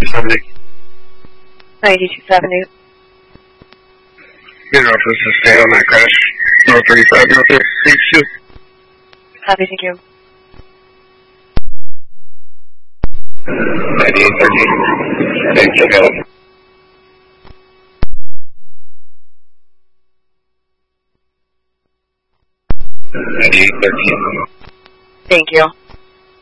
9270. 92nd Avenue. Your office is stay on that crash. 035, 036. Copy, thank you. 9813. Thank you, Bill. 9813. Thank you.